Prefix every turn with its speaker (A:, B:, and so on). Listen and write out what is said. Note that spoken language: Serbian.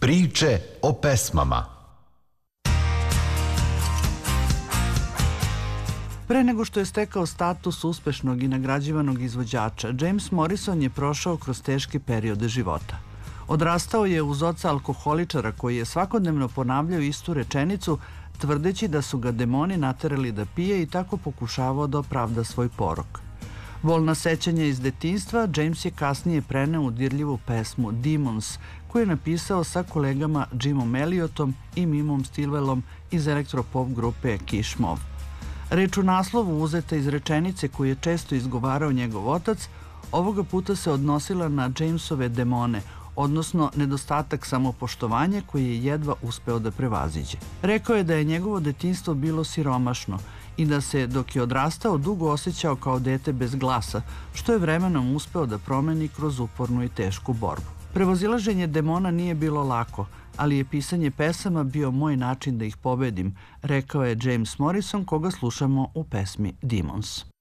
A: Priče o pesmama.
B: Pre nego što je stekao status uspešnog i nagrađivanog izvođača, James Morrison je prošao kroz teške periode života. Odrastao je uz oca alkoholičara koji je svakodnevno ponavljao istu rečenicu, tvrdeći da su ga demoni naterali da pije i tako pokušavao da opravda svoj porok. Bolna sećanja iz detinjstva James je kasnije preneo u dirljivu pesmu Demons, koju je napisao sa kolegama Jimom Elliotom i Mimom Stilwellom iz elektropop grupe Kish Mob. Reč u naslovu uzeta iz rečenice koju je često izgovarao njegov otac, ovoga puta se odnosila na Jamesove demone, odnosno nedostatak samopoštovanja koji je jedva uspeo da prevaziđe. Rekao je da je njegovo detinjstvo bilo siromašno i da se, dok je odrastao, dugo osjećao kao dete bez glasa, što je vremenom uspeo da promeni kroz upornu i tešku borbu. Prevazilaženje demona nije bilo lako, ali je pisanje pesama bio moj način da ih pobedim, rekao je James Morrison, koga slušamo u pesmi Demons.